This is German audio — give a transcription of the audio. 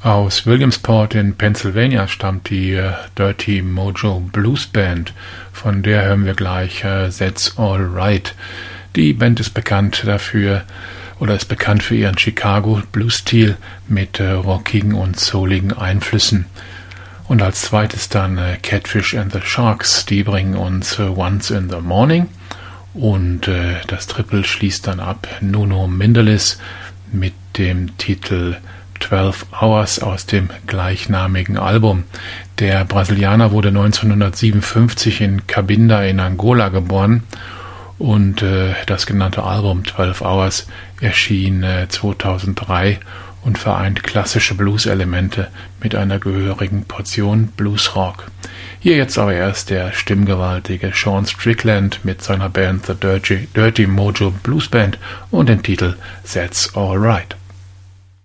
Aus Williamsport in Pennsylvania stammt die Dirty Mojo Blues Band. Von der hören wir gleich That's All Right. Die Band ist bekannt dafür oder ist bekannt für ihren Chicago Blues-Stil mit rockigen und souligen Einflüssen. Und als zweites dann Catfish and the Sharks. Die bringen uns Once in the Morning. Und das Triple schließt dann ab Nuno Mindelis mit dem Titel 12 Hours aus dem gleichnamigen Album. Der Brasilianer wurde 1957 in Cabinda in Angola geboren und das genannte Album 12 Hours erschien 2003 und vereint klassische Blues-Elemente mit einer gehörigen Portion Bluesrock. Hier jetzt aber erst der stimmgewaltige Sean Strickland mit seiner Band The Dirty Mojo Blues Band und den Titel That's All Right.